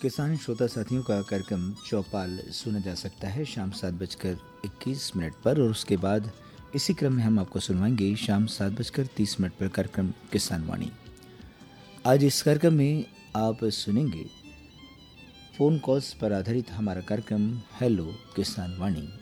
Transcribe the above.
किसान श्रोता साथियों का कार्यक्रम चौपाल सुना जा सकता है शाम 7:21 पर, और उसके बाद इसी क्रम में हम आपको सुनवाएंगे शाम 7:30 पर कार्यक्रम किसान वाणी। आज इस कार्यक्रम में आप सुनेंगे फ़ोन कॉल्स पर आधारित हमारा कार्यक्रम हेलो किसान वाणी।